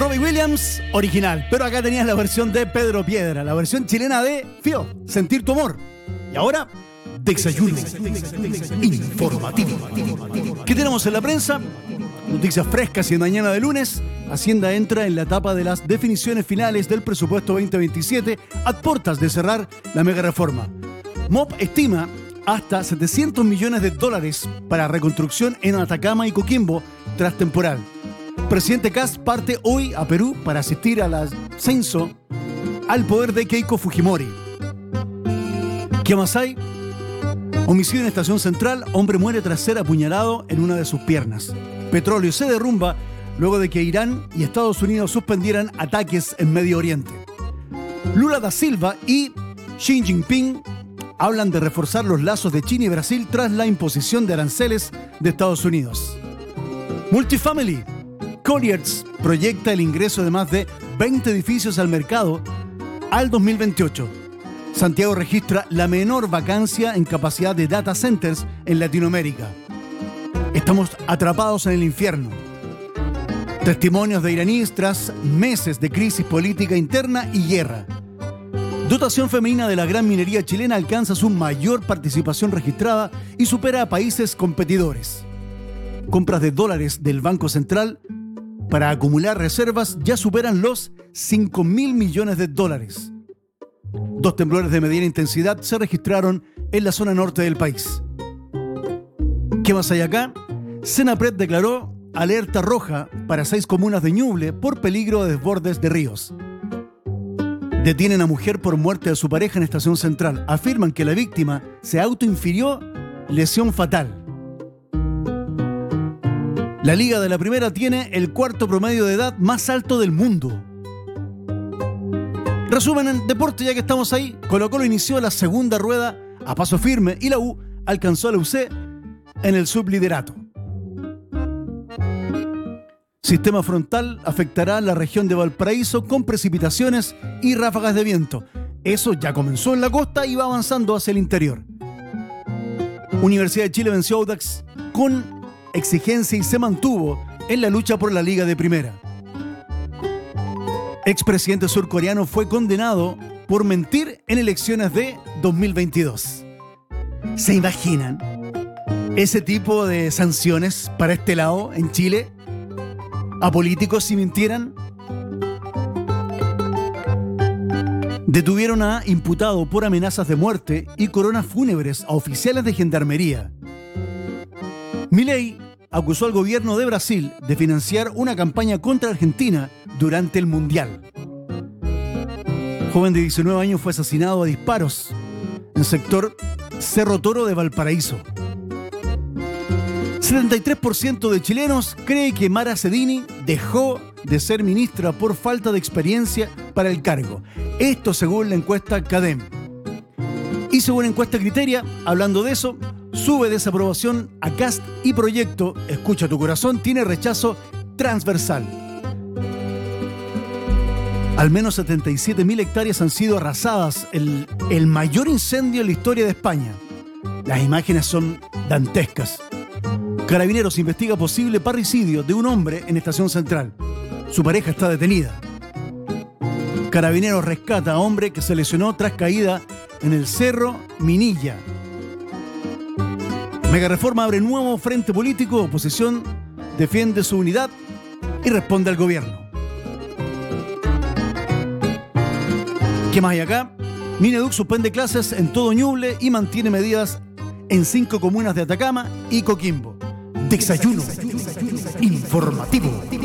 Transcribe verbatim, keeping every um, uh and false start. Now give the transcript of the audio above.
Robbie Williams, original. Pero acá tenías la versión de Pedro Piedra, la versión chilena de Fío, Sentir tu amor. Y ahora, Desayuno Informativo. ¿Qué tenemos en la prensa? Noticias frescas y en mañana de lunes. Hacienda entra en la etapa de las definiciones finales del presupuesto veinte veintisiete a puertas de cerrar la mega reforma. M O P estima hasta setecientos millones de dólares para reconstrucción en Atacama y Coquimbo tras temporal. Presidente Kast parte hoy a Perú para asistir al ascenso al poder de Keiko Fujimori. ¿Qué más hay? Homicidio en Estación Central, hombre muere tras ser apuñalado en una de sus piernas. Petróleo se derrumba luego de que Irán y Estados Unidos suspendieran ataques en Medio Oriente. Lula da Silva y Xi Jinping hablan de reforzar los lazos de China y Brasil tras la imposición de aranceles de Estados Unidos. Multifamily. Colliers proyecta el ingreso de más de veinte edificios al mercado al dos mil veintiocho. Santiago registra la menor vacancia en capacidad de data centers en Latinoamérica. Estamos atrapados en el infierno. Testimonios de iraníes tras meses de crisis política interna y guerra. Dotación femenina de la gran minería chilena alcanza su mayor participación registrada y supera a países competidores. Compras de dólares del Banco Central para acumular reservas ya superan los cinco mil millones de dólares. Dos temblores de mediana intensidad se registraron en la zona norte del país. ¿Qué más hay acá? Senapred declaró alerta roja para seis comunas de Ñuble por peligro de desbordes de ríos. Detienen a mujer por muerte de su pareja en Estación Central. Afirman que la víctima se autoinfirió lesión fatal. La Liga de la Primera tiene el cuarto promedio de edad más alto del mundo. Resumen en deporte, ya que estamos ahí. Colo-Colo inició la segunda rueda a paso firme y la U alcanzó a la U C en el subliderato. Sistema frontal afectará la región de Valparaíso con precipitaciones y ráfagas de viento. Eso ya comenzó en la costa y va avanzando hacia el interior. Universidad de Chile venció a Audax con exigencia y se mantuvo en la lucha por la Liga de Primera. Expresidente surcoreano fue condenado por mentir en elecciones de dos mil veintidós. ¿Se imaginan ese tipo de sanciones para este lado en Chile? ¿A políticos si mintieran? Detuvieron a imputado por amenazas de muerte y coronas fúnebres a oficiales de gendarmería. Milei acusó al gobierno de Brasil de financiar una campaña contra Argentina durante el Mundial. Joven de diecinueve años fue asesinado a disparos en el sector Cerro Toro de Valparaíso. setenta y tres por ciento de chilenos cree que Mara Cedini dejó de ser ministra por falta de experiencia para el cargo. Esto según la encuesta CADEM. Y según la encuesta Criteria, hablando de eso, sube desaprobación a Kast y proyecto, escucha tu corazón, tiene rechazo transversal. Al menos setenta y siete mil hectáreas han sido arrasadas, el, el mayor incendio en la historia de España. Las imágenes son dantescas. Carabineros investiga posible parricidio de un hombre en Estación Central. Su pareja está detenida. Carabineros rescata a hombre que se lesionó tras caída en el Cerro Minilla. Megareforma abre nuevo frente político, oposición defiende su unidad y responde al gobierno. ¿Qué más hay acá? Mineduc suspende clases en todo Ñuble y mantiene medidas en cinco comunas de Atacama y Coquimbo. Desayuno informativo.